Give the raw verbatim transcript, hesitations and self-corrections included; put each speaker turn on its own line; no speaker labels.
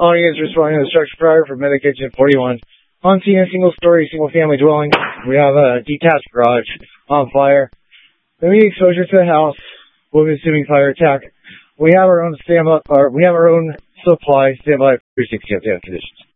All units responding to the structure fire for Medic Kitchen forty-one. On scene, a single-story, single-family dwelling. We have a detached garage on fire. Immediate exposure to the house. We'll be assuming fire attack. We have our own standby, or we have our own supply standby for three sixty conditions.